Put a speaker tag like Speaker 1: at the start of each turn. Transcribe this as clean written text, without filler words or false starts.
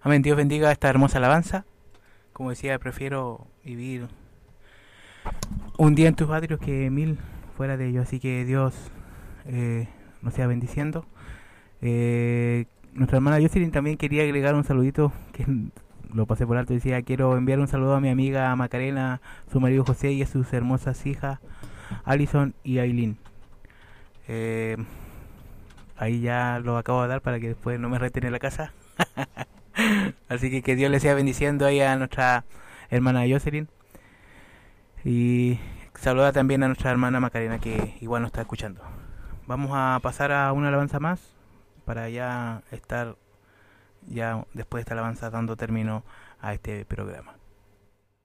Speaker 1: Amén. Dios bendiga esta hermosa alabanza. Como decía, prefiero vivir un día en tus atrios que mil fuera de ellos. Así que Dios nos siga bendiciendo. Nuestra hermana Jocelyn también quería agregar un saludito que lo pasé por alto. Decía: quiero enviar un saludo a mi amiga Macarena, su marido José y a sus hermosas hijas Alison y Aileen. Eh, Ahí ya lo acabo de dar para que después no me reten en la casa. Así que Dios le siga bendiciendo ahí a nuestra hermana Jocelyn. Y saluda también a nuestra hermana Macarena, que igual nos está escuchando. Vamos a pasar a una alabanza más para ya estar ya después de esta alabanza dando término a este programa.